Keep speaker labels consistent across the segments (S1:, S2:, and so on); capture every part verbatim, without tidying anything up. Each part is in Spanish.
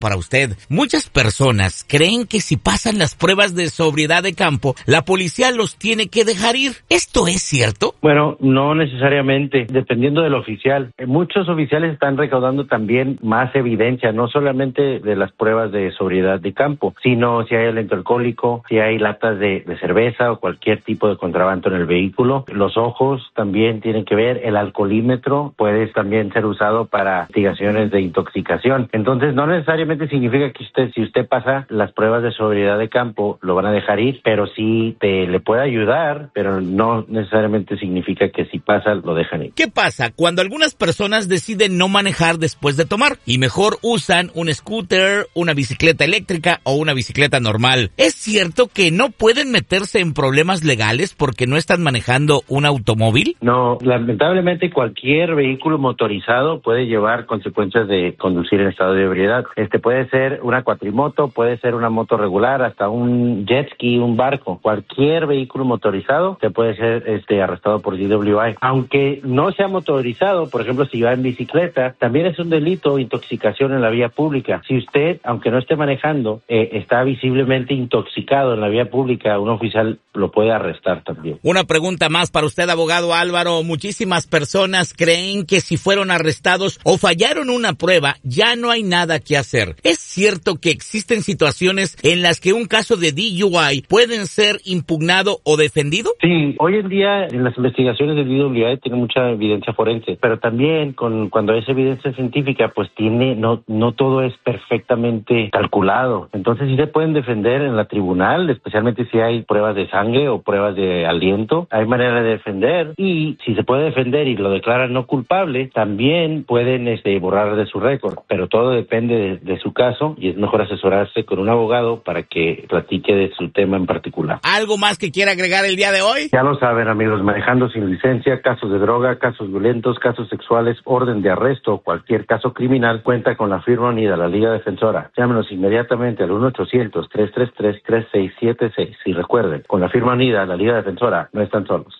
S1: para usted. Muchas personas creen que si pasan las pruebas de sobriedad de campo, la policía los tiene que dejar ir. ¿Esto es cierto?
S2: Bueno, no necesariamente, dependiendo del oficial. Muchos oficiales están recaudando también más evidencia, no solamente de las pruebas de sobriedad de campo, sino si hay aliento alcohólico, si hay latas de, de cerveza o cualquier tipo de contrabando en el vehículo. Los ojos también tienen que ver, el alcoholímetro puede también ser usado para investigaciones de intoxicación. Entonces, no necesariamente significa que usted, si usted pasa las pruebas de sobriedad de campo, lo van a dejar ir, pero sí te le puede ayudar, pero no necesariamente significa que si pasa, lo dejan ir.
S1: ¿Qué pasa cuando algunas personas deciden no manejar después de tomar y mejor usan un scooter, una bicicleta eléctrica o una bicicleta normal? ¿Es cierto que no pueden meterse en problemas legales porque no están manejando un automóvil?
S2: No, lamentablemente cualquier vehículo motorizado puede llevar consecuencias de conducir en estado de ebriedad. Este puede ser una cuatrimoto, puede ser una moto regular, hasta un jet ski, un barco. Cualquier vehículo motorizado se puede ser este arrestado por D W I. Aunque no sea motorizado, por ejemplo, si va en bicicleta, también es un delito intoxicación en la vía pública. Si usted, aunque no esté manejando, eh, está visiblemente intoxicado en la vía pública, un oficial lo puede arrestar también.
S1: Una pregunta más para usted, abogado Álvaro. Muchísimas personas creen que si fueron arrestados o fallaron una prueba, ya no hay nada que hacer. ¿Es cierto que existen situaciones en las que un caso de D U I pueden ser impugnado o defendido?
S2: Sí, hoy en día en las investigaciones de D W I tiene mucha evidencia forense, pero también con cuando es evidencia científica, pues tiene no no todo es perfectamente calculado. Entonces sí se pueden defender en la tribunal, especialmente si hay pruebas de sangre o pruebas de aliento. Hay manera de defender, y si se puede defender y lo declaran no culpable, también pueden este, borrar de su récord, pero todo depende de, de su caso, y es mejor asesorarse con un abogado para que platique de su tema en particular.
S1: ¿Algo más que quiera agregar el día de hoy?
S2: Ya lo saben, amigos, manejando sin licencia, casos de droga, casos violentos, casos sexuales, orden de arresto, cualquier caso criminal, cuenta con la firma unida, la Liga Defensora. Llámenos inmediatamente al uno ochocientos, tres tres tres, tres seis siete seis. Y recuerden, con la firma unida, la Liga Defensora, no están solos.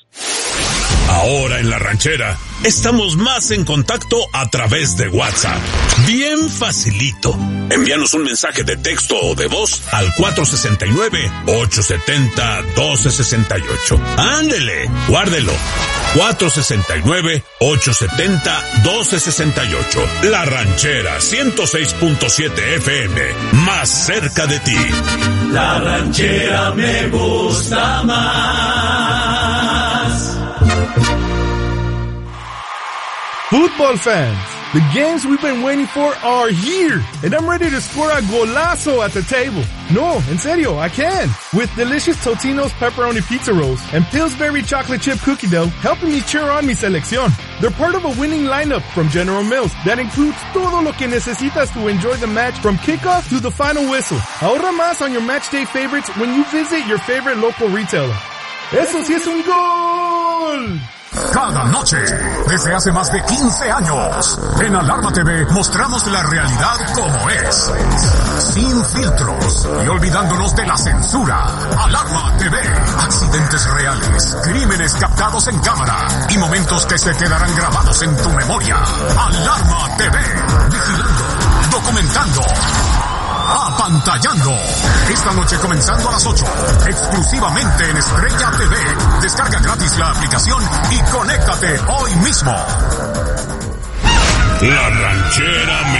S3: Ahora en La Ranchera, estamos más en contacto a través de WhatsApp. Bien facilito. Envíanos un mensaje de texto o de voz al cuatro seis nueve, ocho siete cero, uno dos seis ocho. ¡Ándele! Guárdelo. cuatro seis nueve, ocho siete cero, uno dos seis ocho. La Ranchera ciento seis punto siete F M. Más cerca de ti.
S4: La Ranchera me gusta más.
S5: Football fans, the games we've been waiting for are here, and I'm ready to score a golazo at the table. No, en serio, I can. With delicious Totino's pepperoni pizza rolls and Pillsbury chocolate chip cookie dough helping me cheer on mi selección. They're part of a winning lineup from General Mills that includes todo lo que necesitas to enjoy the match from kickoff to the final whistle. Ahorra más on your match day favorites when you visit your favorite local retailer. ¡Eso sí es un gol!
S6: Cada noche, desde hace más de quince años, en Alarma T V mostramos la realidad como es, sin filtros y olvidándonos de la censura. Alarma T V, accidentes reales, crímenes captados en cámara y momentos que se quedarán grabados en tu memoria. Alarma T V, vigilando, documentando, apantallando. Esta noche comenzando a las ocho, exclusivamente en Estrella T V. Descarga gratis la aplicación y conéctate hoy mismo.
S3: La Ranchera me